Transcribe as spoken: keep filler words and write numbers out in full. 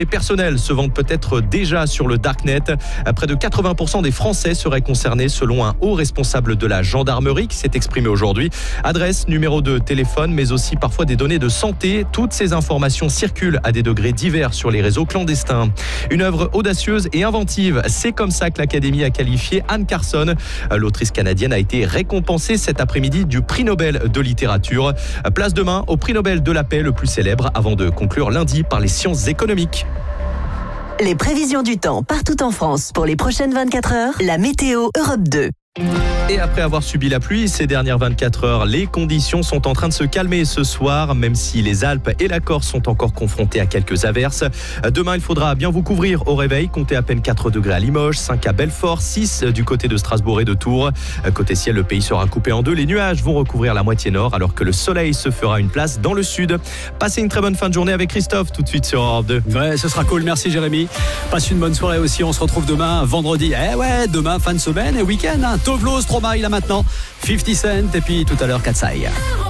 Les personnels se vendent peut-être déjà sur le Darknet. Près de quatre-vingts pour cent des Français seraient concernés selon un haut responsable de la gendarmerie qui s'est exprimé aujourd'hui. Adresse, numéro de téléphone, mais aussi parfois des données de santé. Toutes ces informations circulent à des degrés divers sur les réseaux clandestins. Une œuvre audacieuse et inventive. C'est comme ça que l'Académie a qualifié Anne Carson. L'autrice canadienne a été récompensée cet après-midi du prix Nobel de littérature. Place demain au prix Nobel de la paix le plus célèbre avant de conclure lundi par les sciences économiques. Les prévisions du temps partout en France pour les prochaines vingt-quatre heures, la météo Europe deux. Et après avoir subi la pluie ces dernières vingt-quatre heures, les conditions sont en train de se calmer ce soir, même si les Alpes et la Corse sont encore confrontées à quelques averses. Demain, il faudra bien vous couvrir au réveil. Comptez à peine quatre degrés à Limoges, cinq à Belfort, six du côté de Strasbourg et de Tours. Côté ciel, le pays sera coupé en deux. Les nuages vont recouvrir la moitié nord, alors que le soleil se fera une place dans le sud. Passez une très bonne fin de journée avec Christophe, tout de suite sur Europe deux. Ouais, ce sera cool. Merci Jérémy. Passe une bonne soirée aussi. On se retrouve demain, vendredi. Eh ouais, demain, fin de semaine et week-end. Hein. Tovlo, Stromae là maintenant, cinquante Cent et puis tout à l'heure Katsai.